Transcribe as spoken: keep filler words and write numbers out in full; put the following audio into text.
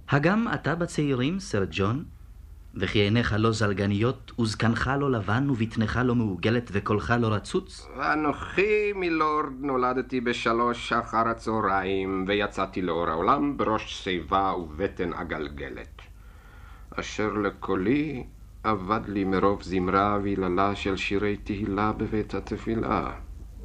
הגם אתה בצעירים, סר ג'ון? וכי עיניך לא זלגניות, וזקנך לא לבן, ובטנך לא מעוגלת, וקולך לא רצוץ? אנוכי, מילורד, נולדתי בשלוש אחר הצהריים, ויצאתי לאור העולם בראש שיבה ובטן עגלגלת. אשר לקולי אבד לי מרוב זמרה ויללה של שירי תהילה בבית התפילה.